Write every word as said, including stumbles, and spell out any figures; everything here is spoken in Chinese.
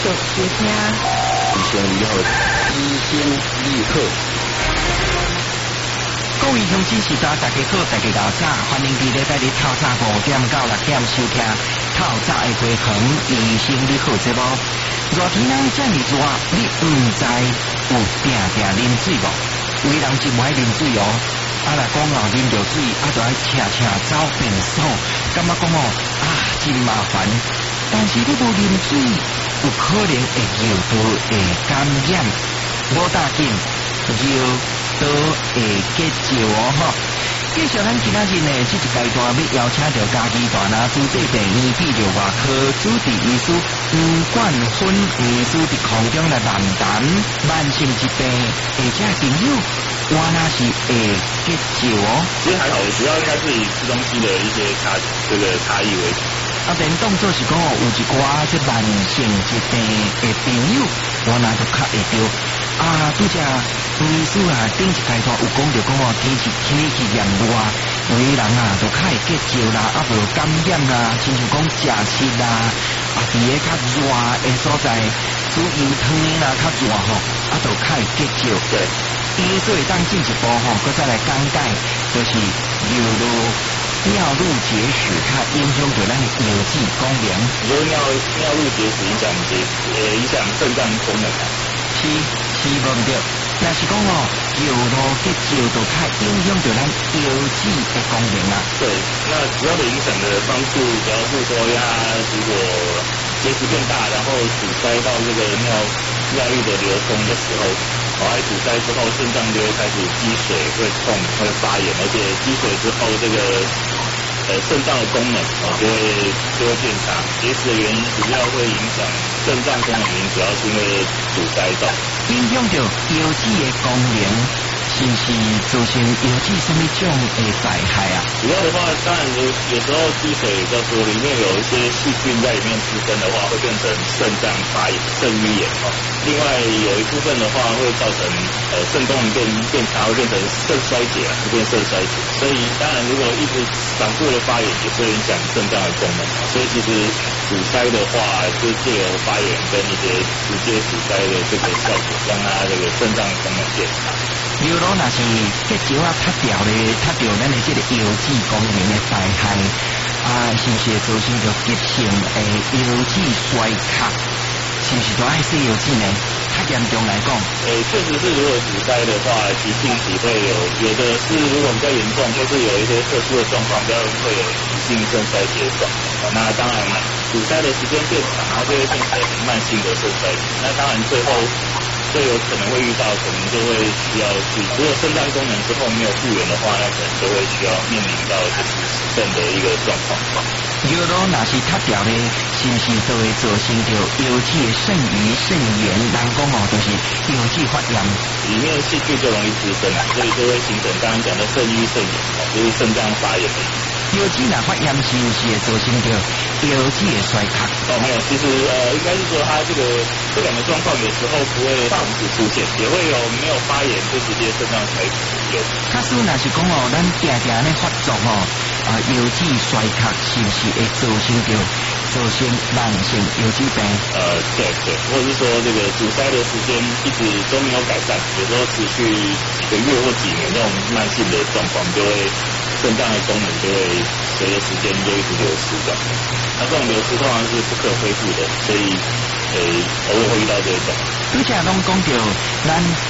续收听。 医生你好，医生你好。 各位乡亲时代，大家好，大家早早，欢迎伫咧带你透早五点到六点收听透早的回航医生你好节目。热天呢这么热，你唔知有定定啉水无？有的人就唔爱啉水哦，啊来讲哦，啉着水啊，就爱车车走便所，感觉讲哦啊真麻烦。但是你无啉水，有可能会尿道会感染，无大紧尿都会结石哦吼。继续咱今仔日呢，这一阶段要邀请到家己大拿主治病院泌尿外科主治医师吴冠芬医师伫空中来谈谈慢性疾病，而且朋友我那是会结石哦。 其实还好，主要应该是以吃东西的一些差这个差异为主。 啊，电动做是讲哦，有一寡这慢性疾病的朋友，我那就较会着啊，拄只医师啊，顶一阶段有讲着讲哦，天气天气炎热，有的人啊，就较会结石啦，啊，无感染啦，亲像讲食湿啦，啊，伫个较热的所在，煮油汤的啦，较热吼，啊，就较会结石。 对， 伊所以当进一步吼，佮再来讲解，就是尿路。尿路结石，它影响到咱的药剂功能。 你说尿尿路结石影响结呃影响肾脏功能啊？ 是是无唔对，但是讲哦，尿路结石就较影响到咱药剂的功能啊。 对，那主要的影响的方式，主要是说它如果结石变大，然后阻塞到这个尿尿液的流通的时候。好，在阻塞之后，肾脏就会开始积水，会痛，会发炎，而且积水之后，这个呃肾脏的功能啊、哦、就会就会变差。结石的原因主要会影响肾脏功能，原因主要是因为阻塞到， 影响到药剂的功能，是不是造成药剂什么种的灾害啊？ 主要的话，当然有有时候积水比较多，里面有一些细菌在里面滋生的话，会变成肾脏发炎、肾盂炎哦。另外有一部分的话会造成呃肾功能变变差，会变成肾衰竭啊，会变肾衰竭。所以当然如果一直反复的发炎，也是会影响肾脏的功能。所以其实阻塞的话，就借由发炎跟一些直接阻塞的这个效果，让它这个肾脏功能变差。 尿路若是结石啊，塌掉咧，塌掉咱的这个药剂功能的灾害啊，是不是造成着急性的药剂衰竭？是不是都爱吃药剂呢？太严重来讲， 诶，确实是，如果阻塞的话，急性期会有，有的是如果比较严重，或是有一些特殊的状况，比较会有急性肾衰竭状况。那当然，阻塞的时间变长，然后就会变成慢性的肾衰竭。那当然最后最有可能会遇到，可能就会需要去，如果肾脏功能之后没有复原的话，那可能就会需要面临到就是死肾的一个状况。 尿路若是塌掉咧，是不是都会造成着药剂的肾盂肾炎？人讲哦，就是药剂发炎， 里面细菌就容易滋生啊，所以就会形成刚刚讲的肾盂肾炎，就是肾脏发炎的。 药剂若发炎，是不是会造成着药剂的衰竭？ 哦，没有，其实呃，应该是说它这个这两个状况有时候不会同时出现，也会有没有发炎就直接肾脏衰竭有。 假使若是讲哦，咱定定咧发作哦，啊，药剂衰竭是不是会造成着造成慢性药剂病？ 呃，对对，或者是说这个阻塞的时间一直都没有改善，有时候持续几个月或几年，这种慢性的状况就会。肾脏的功能就会随着时间就一直流失的，那这种流失通常是不可恢复的，所以呃偶尔会遇到这种。 而且拢讲到咱。